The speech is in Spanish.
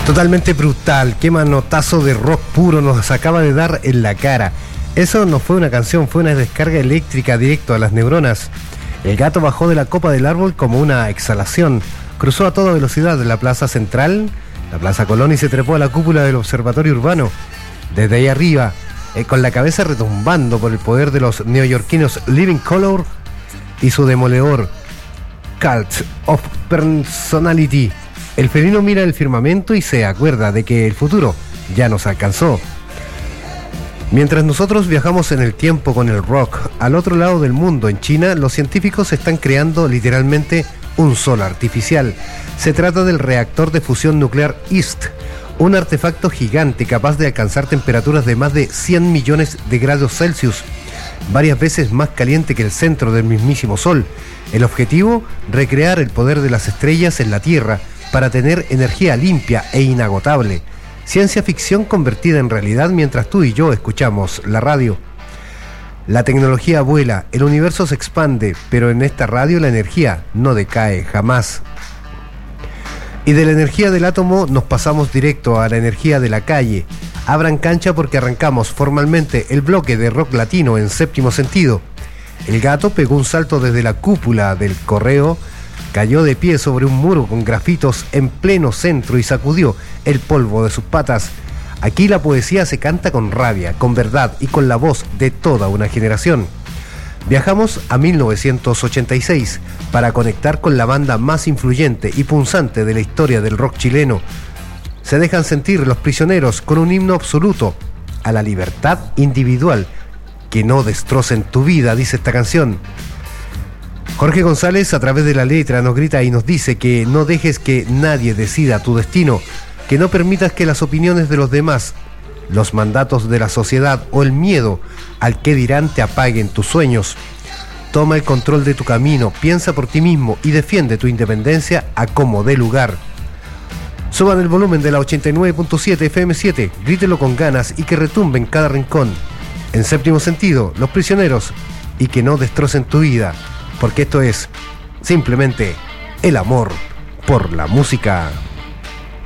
Totalmente brutal, qué manotazo de rock puro nos acaba de dar en la cara. Eso no fue una canción, fue una descarga eléctrica directo a las neuronas. El gato bajó de la copa del árbol como una exhalación, cruzó a toda velocidad de la plaza central, la plaza Colón, y se trepó a la cúpula del observatorio urbano. Desde ahí arriba, con la cabeza retumbando por el poder de los neoyorquinos Living Colour y su demoledor Cult of Personality, el felino mira el firmamento y se acuerda de que el futuro ya nos alcanzó. Mientras nosotros viajamos en el tiempo con el rock, al otro lado del mundo, en China, los científicos están creando literalmente un sol artificial. Se trata del reactor de fusión nuclear EAST, un artefacto gigante capaz de alcanzar temperaturas de más de 100 millones de grados Celsius, varias veces más caliente que el centro del mismísimo Sol. El objetivo, recrear el poder de las estrellas en la Tierra para tener energía limpia e inagotable. Ciencia ficción convertida en realidad mientras tú y yo escuchamos la radio. La tecnología vuela, el universo se expande, pero en esta radio la energía no decae jamás. Y de la energía del átomo nos pasamos directo a la energía de la calle. Abran cancha porque arrancamos formalmente el bloque de rock latino en Séptimo Sentido. El gato pegó un salto desde la cúpula del correo, cayó de pie sobre un muro con grafitos en pleno centro y sacudió el polvo de sus patas. Aquí la poesía se canta con rabia, con verdad y con la voz de toda una generación. Viajamos a 1986 para conectar con la banda más influyente y punzante de la historia del rock chileno. Se dejan sentir Los Prisioneros con un himno absoluto a la libertad individual. Que no destrocen tu vida, dice esta canción. Jorge González, a través de la letra, nos grita y nos dice que no dejes que nadie decida tu destino, que no permitas que las opiniones de los demás, los mandatos de la sociedad o el miedo al que dirán te apaguen tus sueños. Toma el control de tu camino, piensa por ti mismo y defiende tu independencia a como dé lugar. Suban el volumen de la 89.7 FM7, grítelo con ganas y que retumbe en cada rincón. En Séptimo Sentido, Los Prisioneros, y que no destrocen tu vida, porque esto es simplemente el amor por la música.